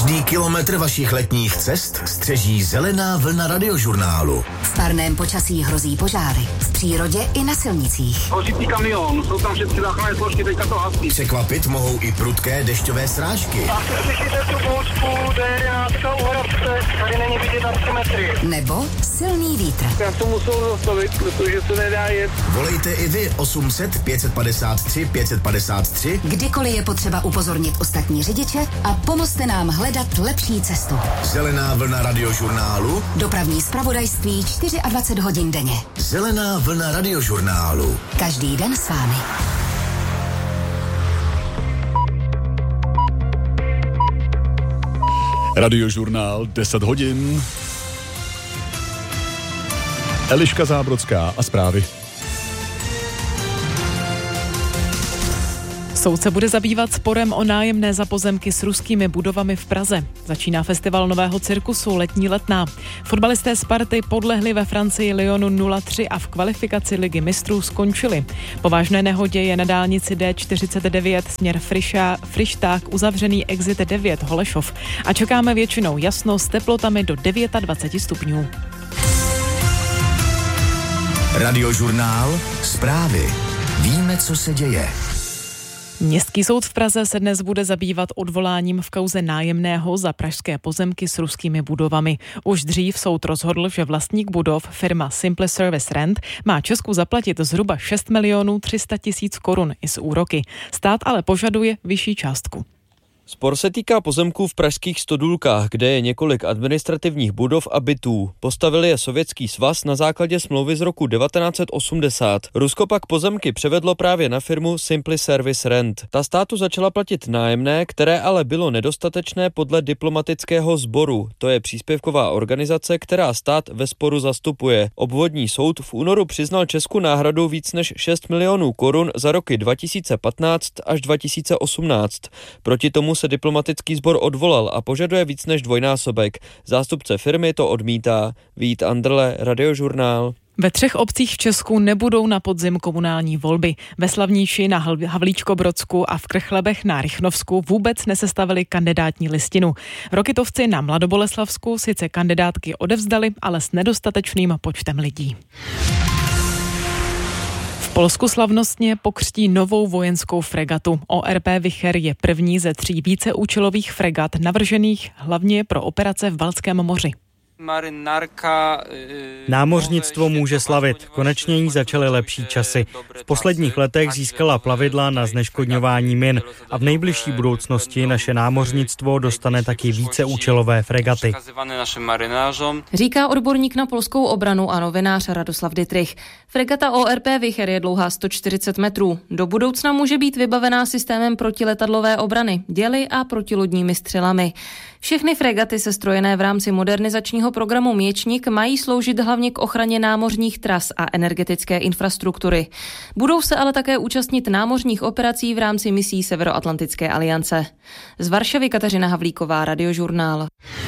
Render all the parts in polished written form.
Každý kilometr vašich letních cest střeží zelená vlna Radiožurnálu. V parném počasí hrozí požáry. V přírodě i na silnicích. Hořící kamion, jsou tam všechny záchranné složky, teďka to hasí. Překvapit mohou i prudké dešťové srážky. A slyšíte tu bouřku, D11 u Hradce, tady není vidět na 3 metry. Nebo silný vítr. Já to musel zastavit, protože se nedá jet. Volejte i vy 800 553 553. Kdykoliv je potřeba upozornit ostatní řidiče a pomozte nám hledat lepší cestu. Zelená vlna Radiožurnálu. Dopravní zpravodajství 24 hodin denně. Zelená vlna Radiožurnálu. Každý den s vámi. Radiožurnál 10 hodin. Eliška Zábrodská a zprávy. Soud se bude zabývat sporem o nájemné za pozemky s ruskými budovami v Praze. Začíná festival nového cirkusu Letní letná. Fotbalisté Sparty podlehli ve Francii Lyonu 0-3 a v kvalifikaci Ligy mistrů skončili. Po vážné nehodě je na dálnici D49 směr Frišták uzavřený exit 9 Holešov a čekáme většinou jasno s teplotami do 29 stupňů. Radiožurnál, zprávy. Víme, co se děje. Městský soud v Praze se dnes bude zabývat odvoláním v kauze nájemného za pražské pozemky s ruskými budovami. Už dřív soud rozhodl, že vlastník budov, firma Simple Service Rent, má Česku zaplatit zhruba 6 300 000 korun i s úroky. Stát ale požaduje vyšší částku. Spor se týká pozemků v pražských Stodůlkách, kde je několik administrativních budov a bytů. Postavil je Sovětský svaz na základě smlouvy z roku 1980. Rusko pak pozemky převedlo právě na firmu Simple Service Rent. Ta státu začala platit nájemné, které ale bylo nedostatečné podle diplomatického sboru. To je příspěvková organizace, která stát ve sporu zastupuje. Obvodní soud v únoru přiznal Česku náhradu víc než 6 milionů korun za roky 2015 až 2018. Proti tomu se diplomatický sbor odvolal a požaduje víc než dvojnásobek. Zástupce firmy to odmítá. Vít Andrle, Radiožurnál. Ve 3 obcích v Česku nebudou na podzim komunální volby. Ve Slavníši, na Havlíčkobrodsku a v Krchlebech na Rychnovsku vůbec nesestavili kandidátní listinu. Rokytovci na Mladoboleslavsku sice kandidátky odevzdali, ale s nedostatečným počtem lidí. V Polsku slavnostně pokřtí novou vojenskou fregatu. ORP Wicher je první ze 3 víceúčelových fregat navržených hlavně pro operace v Baltském moři. Námořnictvo může slavit. Konečně jí začaly lepší časy. V posledních letech získala plavidla na zneškodňování min a v nejbližší budoucnosti naše námořnictvo dostane taky víceúčelové fregaty. Říká odborník na polskou obranu a novinář Radoslav Dittrich. Fregata ORP Wicher je dlouhá 140 metrů. Do budoucna může být vybavená systémem protiletadlové obrany, děly a protilodními střelami. Všechny fregaty sestrojené v rámci modernizačního programu Měčník mají sloužit hlavně k ochraně námořních tras a energetické infrastruktury. Budou se ale také účastnit námořních operací v rámci misí Severoatlantické aliance. Z Varšavy Kateřina Havlíková, Radiožurnál.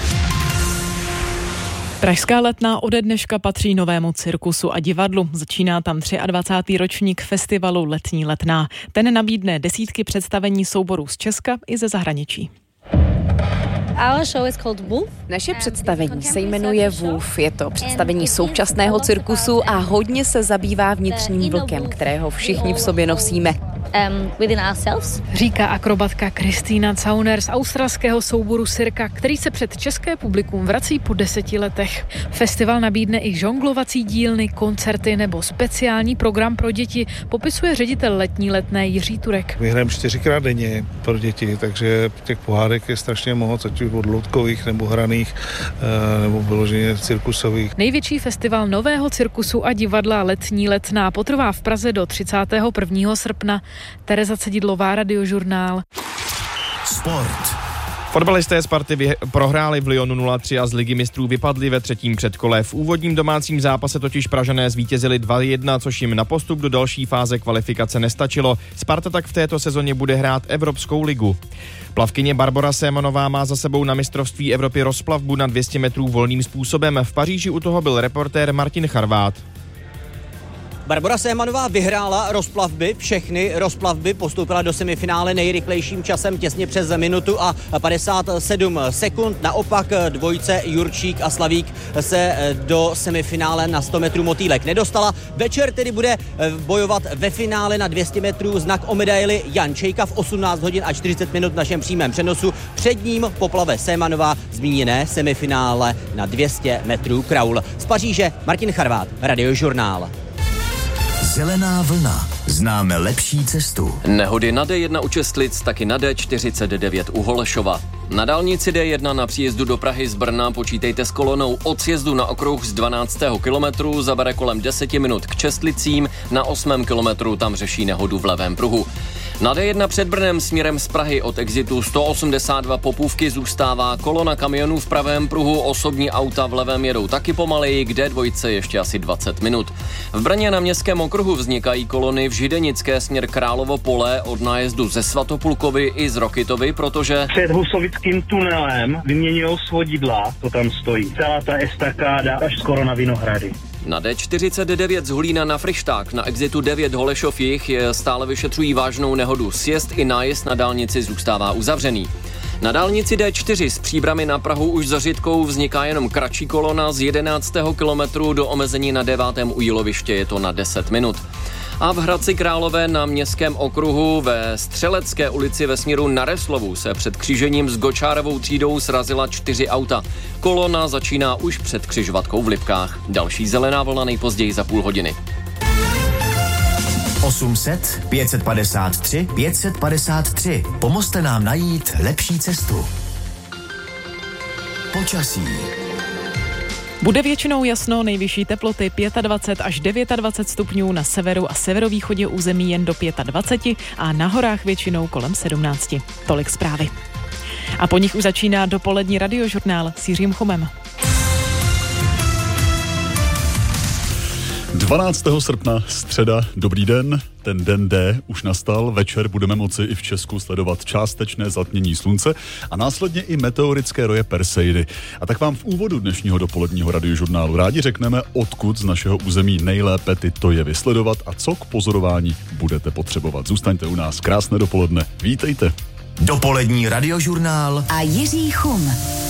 Pražská letná ode dneška patří novému cirkusu a divadlu. Začíná tam 23. ročník festivalu Letní letná. Ten nabídne desítky představení souborů z Česka i ze zahraničí. Naše představení se jmenuje Wolf. Je to představení současného cirkusu a hodně se zabývá vnitřním vlkem, kterého všichni v sobě nosíme. Říká akrobatka Kristýna Cauner z australského souboru Cirka, který se před české publikum vrací po 10 letech. Festival nabídne i žonglovací dílny, koncerty nebo speciální program pro děti, popisuje ředitel Letní letné Jiří Turek. My hrajeme 4krát denně pro děti, takže těch pohádek je strašně moc, ať už od loutkových nebo hraných, nebo vyloženě cirkusových. Největší festival nového cirkusu a divadla Letní letná potrvá v Praze do 31. srpna. Tereza Cedidlová, Radiožurnál. Sport. Fotbalisté Sparty prohráli v Lyonu 0-3 a z Ligy mistrů vypadli ve 3. předkole. V úvodním domácím zápase totiž Pražané zvítězili 2-1, což jim na postup do další fáze kvalifikace nestačilo. Sparta tak v této sezóně bude hrát Evropskou ligu. Plavkyně Barbora Sémanová má za sebou na mistrovství Evropy rozplavbu na 200 metrů volným způsobem. V Paříži u toho byl reportér Martin Charvát. Barbora Sehmanová vyhrála rozplavby, všechny rozplavby, postoupila do semifinále nejrychlejším časem těsně přes minutu a 57 sekund. Naopak dvojce Jurčík a Slavík se do semifinále na 100 metrů motýlek nedostala. Večer tedy bude bojovat ve finále na 200 metrů znak o medaili Jan Čejka v 18 hodin a 40 minut v našem přímém přenosu. Před ním poplave Sehmanová zmíněné semifinále na 200 metrů kraul. Z Paříže Martin Charvát, Radiožurnál. Zelená vlna. Známe lepší cestu. Nehody na D1 u Čestlic, taky na D49 u Holešova. Na dálnici D1 na příjezdu do Prahy z Brna počítejte s kolonou od sjezdu na okruh z 12. kilometru, zabere kolem 10 minut k Čestlicím, na 8. kilometru tam řeší nehodu v levém pruhu. Na D1 před Brnem směrem z Prahy od exitu 182 Popůvky zůstává kolona kamionů v pravém pruhu, osobní auta v levém jedou taky pomaleji, k D2 ještě asi 20 minut. V Brně na městském okruhu vznikají kolony v Židenické směr Královo Pole od nájezdu ze Svatopulkovy i z Rokytovy, protože před Husovickým tunelem vyměňují svodidla, to tam stojí. Celá ta estakáda až skoro na Vinohrady. Na D49 z Hulína na Fryšták na exitu 9 Holešov jich stále vyšetřují vážnou nehodu. Sjezd i nájezd na dálnici zůstává uzavřený. Na dálnici D4 z Příbrami na Prahu už za Řitkou vzniká jenom kratší kolona z 11. kilometru do omezení na 9. u Jíloviště, je to na 10 minut. A v Hradci Králové na městském okruhu ve Střelecké ulici ve směru na Reslovu se před křížením s Gočárovou třídou srazila 4 auta. Kolona začíná už před křižovatkou v Lipkách. Další zelená vlna nejpozději za půl hodiny. 800 553 553. Pomozte nám najít lepší cestu. Počasí. Bude většinou jasno, nejvyšší teploty 25 až 29 stupňů, na severu a severovýchodě území jen do 25 a na horách většinou kolem 17. Tolik zprávy. A po nich už začíná dopolední radiožurnál s Jiřím Chomem. 12. srpna, středa, dobrý den. Ten den D už nastal, večer budeme moci i v Česku sledovat částečné zatmění slunce a následně i meteorické roje Perseidy. A tak vám v úvodu dnešního dopoledního radiožurnálu rádi řekneme, odkud z našeho území nejlépe tyto jevy sledovat a co k pozorování budete potřebovat. Zůstaňte u nás, krásné dopoledne, vítejte. Dopolední radiožurnál a Jiří Chum.